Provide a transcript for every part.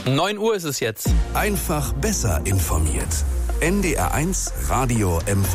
9 Uhr ist es jetzt. Einfach besser informiert. NDR1 Radio MV.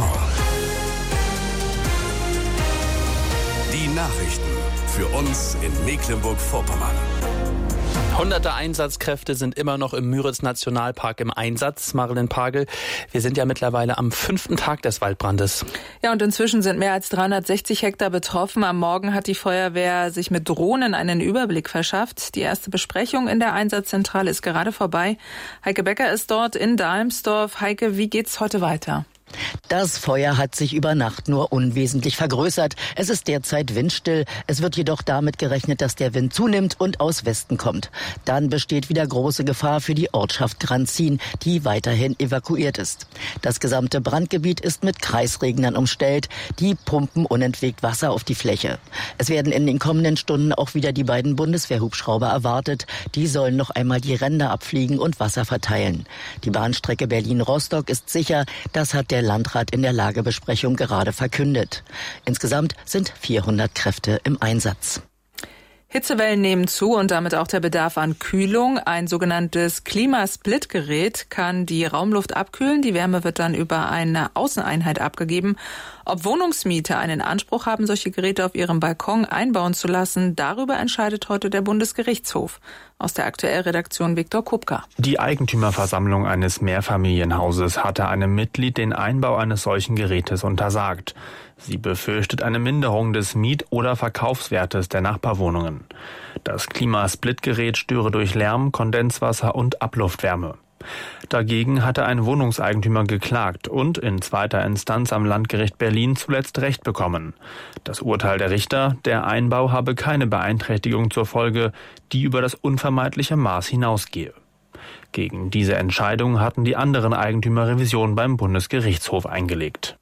Die Nachrichten für uns in Mecklenburg-Vorpommern. Hunderte Einsatzkräfte sind immer noch im Müritz-Nationalpark im Einsatz. Marilyn Pagel, wir sind ja mittlerweile am 5. Tag des Waldbrandes. Ja, und inzwischen sind mehr als 360 Hektar betroffen. Am Morgen hat die Feuerwehr sich mit Drohnen einen Überblick verschafft. Die erste Besprechung in der Einsatzzentrale ist gerade vorbei. Heike Becker ist dort in Dalmsdorf. Heike, wie geht's heute weiter? Das Feuer hat sich über Nacht nur unwesentlich vergrößert. Es ist derzeit windstill. Es wird jedoch damit gerechnet, dass der Wind zunimmt und aus Westen kommt. Dann besteht wieder große Gefahr für die Ortschaft Granzin, die weiterhin evakuiert ist. Das gesamte Brandgebiet ist mit Kreisregnern umstellt. Die pumpen unentwegt Wasser auf die Fläche. Es werden in den kommenden Stunden auch wieder die beiden Bundeswehrhubschrauber erwartet. Die sollen noch einmal die Ränder abfliegen und Wasser verteilen. Die Bahnstrecke Berlin-Rostock ist sicher. Das hat der Landrat in der Lagebesprechung gerade verkündet. Insgesamt sind 400 Kräfte im Einsatz. Hitzewellen nehmen zu und damit auch der Bedarf an Kühlung. Ein sogenanntes Klimasplitgerät kann die Raumluft abkühlen. Die Wärme wird dann über eine Außeneinheit abgegeben. Ob Wohnungsmieter einen Anspruch haben, solche Geräte auf ihrem Balkon einbauen zu lassen, darüber entscheidet heute der Bundesgerichtshof. Aus der Aktuell-Redaktion Viktor Kupka. Die Eigentümerversammlung eines Mehrfamilienhauses hatte einem Mitglied den Einbau eines solchen Gerätes untersagt. Sie befürchtet eine Minderung des Miet- oder Verkaufswertes der Nachbarwohnungen. Das Klimasplitgerät störe durch Lärm, Kondenswasser und Abluftwärme. Dagegen hatte ein Wohnungseigentümer geklagt und in zweiter Instanz am Landgericht Berlin zuletzt Recht bekommen. Das Urteil der Richter, der Einbau habe keine Beeinträchtigung zur Folge, die über das unvermeidliche Maß hinausgehe. Gegen diese Entscheidung hatten die anderen Eigentümer Revision beim Bundesgerichtshof eingelegt.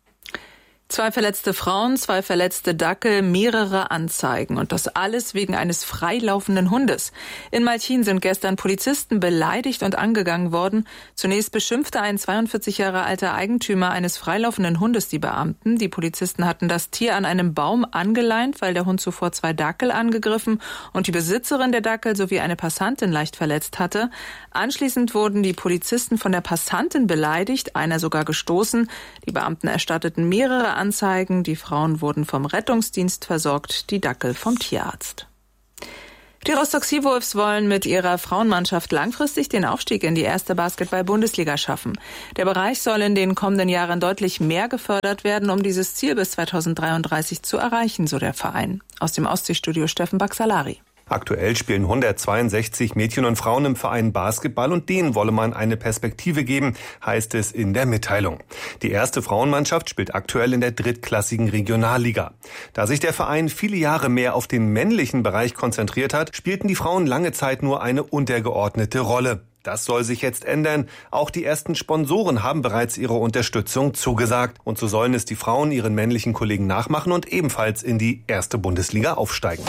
2 verletzte Frauen, 2 verletzte Dackel, mehrere Anzeigen. Und das alles wegen eines freilaufenden Hundes. In Malchin sind gestern Polizisten beleidigt und angegangen worden. Zunächst beschimpfte ein 42 Jahre alter Eigentümer eines freilaufenden Hundes die Beamten. Die Polizisten hatten das Tier an einem Baum angeleint, weil der Hund zuvor 2 Dackel angegriffen und die Besitzerin der Dackel sowie eine Passantin leicht verletzt hatte. Anschließend wurden die Polizisten von der Passantin beleidigt, einer sogar gestoßen. Die Beamten erstatteten mehrere Anzeigen. Die Frauen wurden vom Rettungsdienst versorgt, die Dackel vom Tierarzt. Die Rostock Seawolves wollen mit ihrer Frauenmannschaft langfristig den Aufstieg in die erste Basketball-Bundesliga schaffen. Der Bereich soll in den kommenden Jahren deutlich mehr gefördert werden, um dieses Ziel bis 2033 zu erreichen, so der Verein. Aus dem Ostseestudio Steffen Baxalari. Aktuell spielen 162 Mädchen und Frauen im Verein Basketball und denen wolle man eine Perspektive geben, heißt es in der Mitteilung. Die erste Frauenmannschaft spielt aktuell in der drittklassigen Regionalliga. Da sich der Verein viele Jahre mehr auf den männlichen Bereich konzentriert hat, spielten die Frauen lange Zeit nur eine untergeordnete Rolle. Das soll sich jetzt ändern. Auch die ersten Sponsoren haben bereits ihre Unterstützung zugesagt. Und so sollen es die Frauen ihren männlichen Kollegen nachmachen und ebenfalls in die erste Bundesliga aufsteigen.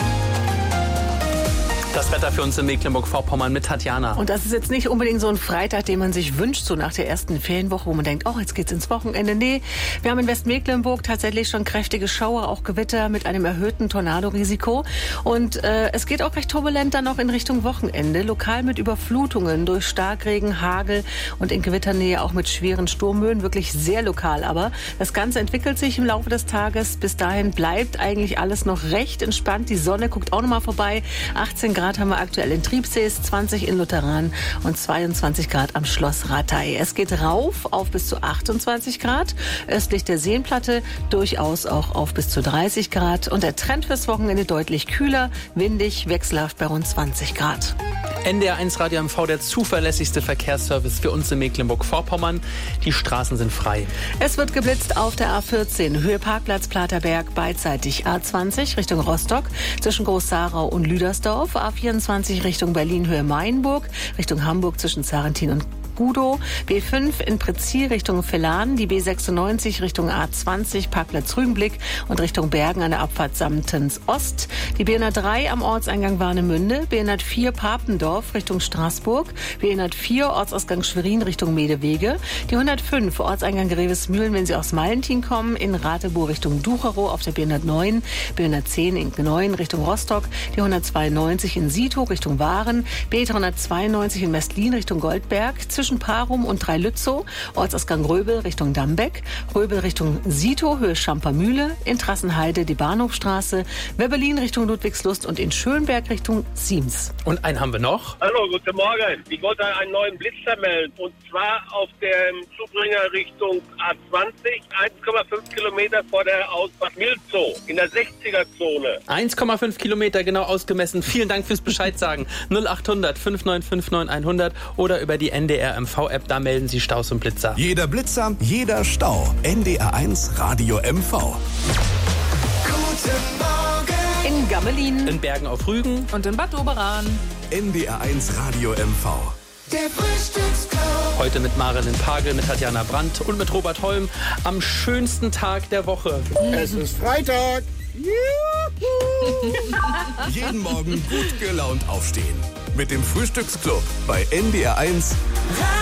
Das Wetter für uns in Mecklenburg-Vorpommern mit Tatjana. Und das ist jetzt nicht unbedingt so ein Freitag, den man sich wünscht, so nach der ersten Ferienwoche, wo man denkt, oh, jetzt geht's ins Wochenende. Nee, wir haben in Westmecklenburg tatsächlich schon kräftige Schauer, auch Gewitter mit einem erhöhten Tornadorisiko. Und es geht auch recht turbulent dann noch in Richtung Wochenende. Lokal mit Überflutungen durch Starkregen, Hagel und in Gewitternähe auch mit schweren Sturmböen. Wirklich sehr lokal. Aber das Ganze entwickelt sich im Laufe des Tages. Bis dahin bleibt eigentlich alles noch recht entspannt. Die Sonne guckt auch noch mal vorbei. 18 Grad haben wir aktuell in Triebsees, 20 in Lutheran und 22 Grad am Schloss Ratay. Es geht rauf auf bis zu 28 Grad. Östlich der Seenplatte durchaus auch auf bis zu 30 Grad. Und der Trend fürs Wochenende deutlich kühler, windig, wechselhaft bei rund 20 Grad. NDR1 Radio MV, der zuverlässigste Verkehrsservice für uns in Mecklenburg-Vorpommern. Die Straßen sind frei. Es wird geblitzt auf der A14, Höhe Parkplatz Platerberg, beidseitig A20 Richtung Rostock, zwischen Groß-Sarau und Lüdersdorf, A24 Richtung Berlin, Höhe Mainburg, Richtung Hamburg zwischen Zarentin und Gudow, B5 in Prezir Richtung Villan, die B96 Richtung A20, Parkplatz Rügenblick und Richtung Bergen an der Abfahrt Samtens Ost, die B103 am Ortseingang Warnemünde, B104 Papendorf Richtung Straßburg, B104 Ortsausgang Schwerin Richtung Medewege, die 105 Ortseingang Grevesmühlen, wenn Sie aus Malentin kommen, in Rathebourg Richtung Ducherow auf der B109, B110 in Gneuen Richtung Rostock, die 192 in Sietow Richtung Waren, B192 in Mestlin Richtung Goldberg, zwischen Parum und Dreilützow, Ortsausgang Röbel Richtung Dambeck, Röbel Richtung Sietow, Höhe Schampermühle, in Trassenheide die Bahnhofstraße, Weberlin Richtung Ludwigslust und in Schönberg Richtung Siems. Und einen haben wir noch. Hallo, guten Morgen. Ich wollte einen neuen Blitzer melden. Und zwar auf dem Zubringer Richtung A20, 1,5 Kilometer vor der Ausfahrt Milzow, in der 60er-Zone. 1,5 Kilometer genau ausgemessen. Vielen Dank fürs Bescheid sagen. 0800 5959 100 oder über die NDR MV-App, da melden Sie Staus und Blitzer. Jeder Blitzer, jeder Stau. NDR1 Radio MV. Guten Morgen. In Gammelin, In Bergen auf Rügen Und in Bad Doberan. NDR1 Radio MV. Der Frühstücksclub. heute mit Marilyn Pagel, mit Tatjana Brandt und mit Robert Holm am schönsten Tag der Woche. Es ist Freitag. Jeden Morgen gut gelaunt aufstehen. Mit dem Frühstücksclub bei NDR1